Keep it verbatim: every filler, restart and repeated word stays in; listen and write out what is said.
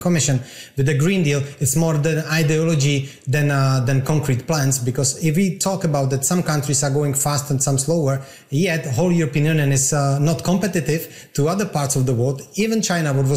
Commission with the Green Deal, it's more than ideology than uh, than concrete plans. Because if we talk about that, some countries are going fast and some slower, yet whole European Union is uh, not competitive to other parts of the world. Even China, what was